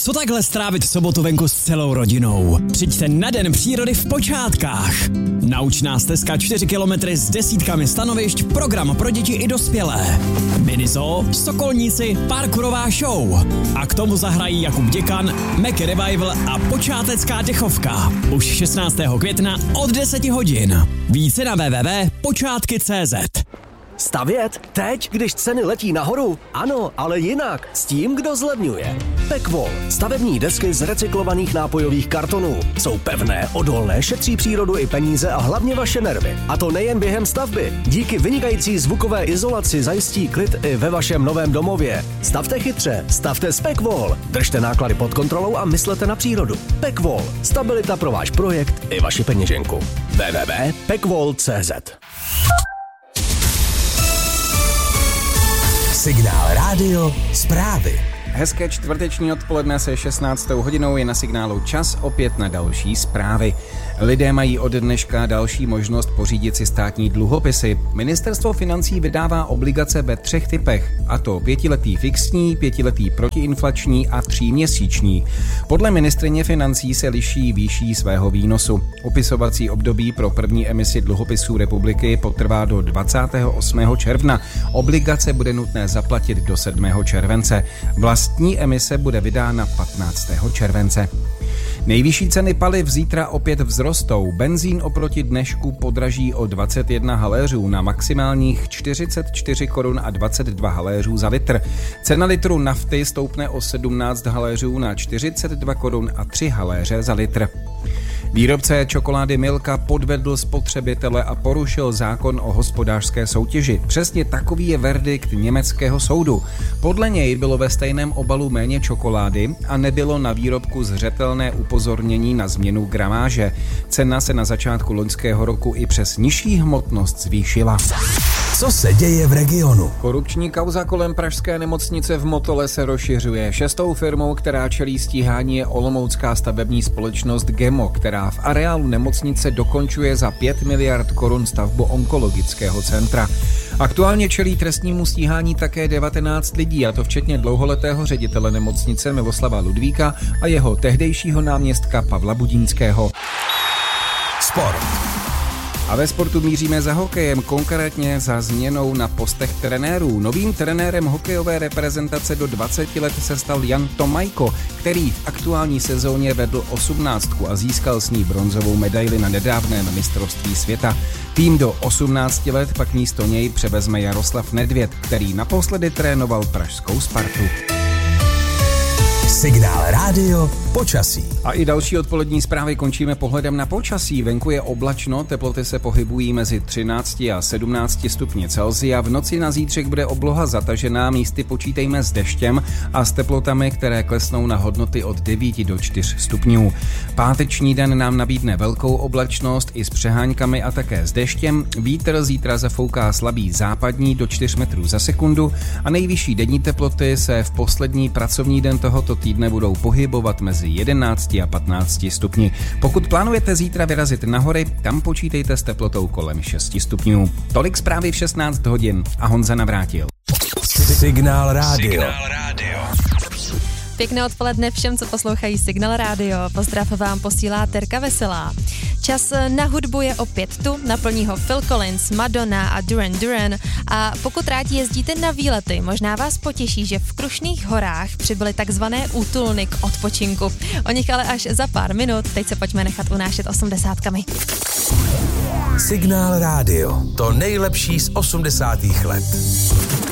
Co takhle strávit sobotu venku s celou rodinou? Přijďte na Den přírody v Počátkách. Naučná stezka 4 kilometry s desítkami stanovišť, program pro děti i dospělé. Minizoo, sokolníci, parkourová show. A k tomu zahrají Jakub Děkan, Mac Revival a počátecká dechovka. Už 16. května od 10 hodin. Více na www.počátky.cz. Stavět? Teď, když ceny letí nahoru? Ano, ale jinak. S tím, kdo zlevňuje. Pekvol. Stavební desky z recyklovaných nápojových kartonů. Jsou pevné, odolné, šetří přírodu i peníze a hlavně vaše nervy. A to nejen během stavby. Díky vynikající zvukové izolaci zajistí klid i ve vašem novém domově. Stavte chytře, stavte s Pekvol. Držte náklady pod kontrolou a myslete na přírodu. Pekvol. Stabilita pro váš projekt i vaši peněženku. www.pekvol.cz. Signál rádio zprávy. Hezké čtvrteční odpoledne se 16. hodinou je na Signálu čas opět na další zprávy. Lidé mají od dneška další možnost pořídit si státní dluhopisy. Ministerstvo financí vydává obligace ve 3 typech, a to 5letý fixní, 5letý protiinflační a 3měsíční. Podle ministryně financí se liší výší svého výnosu. Upisovací období pro první emisi dluhopisů republiky potrvá do 28. června. Obligace bude nutné zaplatit do 7. července. Vlastní emise bude vydána 15. července. Nejvyšší ceny paliv zítra opět vzrostou. Benzín oproti dnešku podraží o 21 haléřů na maximálních 44 korun a 22 haléřů za litr. Cena litru nafty stoupne o 17 haléřů na 42 korun a 3 haléře za litr. Výrobce čokolády Milka podvedl spotřebitele a porušil zákon o hospodářské soutěži. Přesně takový je verdikt německého soudu. Podle něj bylo ve stejném obalu méně čokolády a nebylo na výrobku zřetelné upozornění na změnu gramáže. Cena se na začátku loňského roku i přes nižší hmotnost zvýšila. Co se děje v regionu? Korupční kauza kolem pražské nemocnice v Motole se rozšiřuje. 6. firmou, která čelí stíhání, je olomoucká stavební společnost Gemo, která v areálu nemocnice dokončuje za 5 miliard korun stavbu onkologického centra. Aktuálně čelí trestnímu stíhání také 19 lidí, a to včetně dlouholetého ředitele nemocnice Miloslava Ludvíka a jeho tehdejšího náměstka Pavla Budínského. Sport. A ve sportu míříme za hokejem, konkrétně za změnou na postech trenérů. Novým trenérem hokejové reprezentace do 20 let se stal Jan Tomajko, který v aktuální sezóně vedl 18 a získal s ní bronzovou medaili na nedávném mistrovství světa. Tým do 18 let pak místo něj převezme Jaroslav Nedvěd, který naposledy trénoval pražskou Spartu. Signál rádio počasí. A i další odpolední zprávy končíme pohledem na počasí. Venku je oblačno, teploty se pohybují mezi 13 a 17 stupni Celsia. V noci na zítřek bude obloha zatažená, místy počítejme s deštěm a s teplotami, které klesnou na hodnoty od 9 do 4 stupňů. Páteční den nám nabídne velkou oblačnost i s přeháňkami a také s deštěm. Vítr zítra zafouká slabý západní do 4 metrů za sekundu a nejvyšší denní teploty se v poslední pracovní den tohoto týdne budou pohybovat mezi 11 a 15 stupni. Pokud plánujete zítra vyrazit na hory, tam počítejte s teplotou kolem 6 stupňů. Tolik zprávy v 16 hodin a Honza Navrátil. Signál rádio. Pěkné odpoledne všem, co poslouchají Signál rádio. Pozdrav vám posílá Terka Veselá. Čas na hudbu je opět tu, naplní ho Phil Collins, Madonna a Duran Duran. A pokud rádi jezdíte na výlety, možná vás potěší, že v Krušných horách přibyly takzvané útulny k odpočinku. O nich ale až za pár minut, teď se pojďme nechat unášet 80kami. Signál rádio, to nejlepší z 80. let.